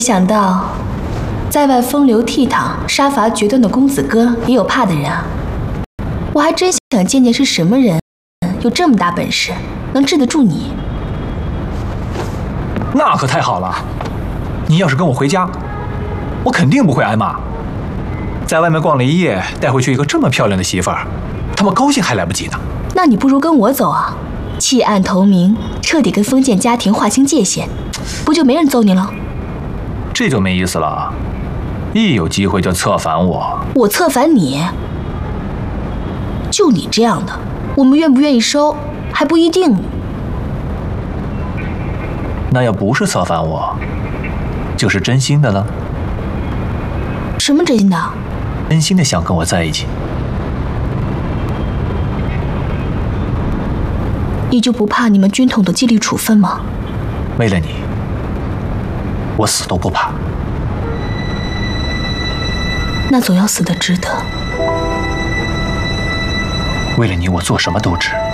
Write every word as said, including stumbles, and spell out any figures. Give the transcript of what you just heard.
想到，在外风流倜傥、杀伐决断的公子哥也有怕的人啊！我还真想见见是什么人，有这么大本事，能治得住你。 那可太好了！你要是跟我回家，我肯定不会挨骂。在外面逛了一夜，带回去一个这么漂亮的媳妇儿，他们高兴还来不及呢。 那你不如跟我走啊！弃暗投明，彻底跟封建家庭划清界限，不就没人揍你了？ 这就没意思了，一有机会就策反我。 我策反你？就你这样的，我们愿不愿意收还不一定呢。 那要不是策反我，就是真心的了。 什么真心的？ 真心的想跟我在一起。 你就不怕你们军统的纪律处分吗？ 为了你。 我死都不怕， 那总要死得值得。 为了你，我做什么都值。